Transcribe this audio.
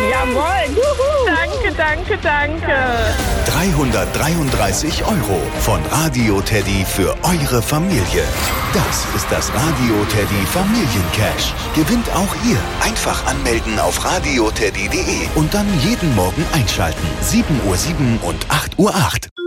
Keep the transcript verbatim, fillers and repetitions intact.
Jawohl, juhu. Danke, danke, danke. dreihundertdreiunddreißig Euro von Radio Teddy für eure Familie. Das ist das Radio Teddy Familiencash. Gewinnt auch ihr. Einfach anmelden auf radioteddy punkt de und dann jeden Morgen einschalten. sieben Uhr sieben und acht Uhr acht.